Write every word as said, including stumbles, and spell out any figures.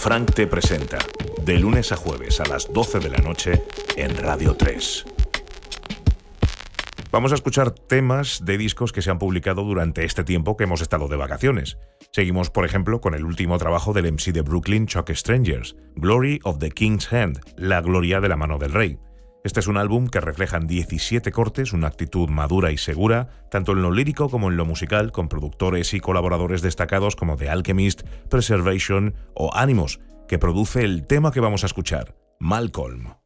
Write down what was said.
Frank te presenta, de lunes a jueves a las doce de la noche en Radio tres. Vamos a escuchar temas de discos que se han publicado durante este tiempo que hemos estado de vacaciones. Seguimos, por ejemplo, con el último trabajo del M C de Brooklyn, Chuck Strangers, Glory of the King's Hand, la gloria de la mano del rey. Este es un álbum que refleja en diecisiete cortes una actitud madura y segura, tanto en lo lírico como en lo musical, con productores y colaboradores destacados como The Alchemist, Preservation o Animos, que produce el tema que vamos a escuchar, Malcolm.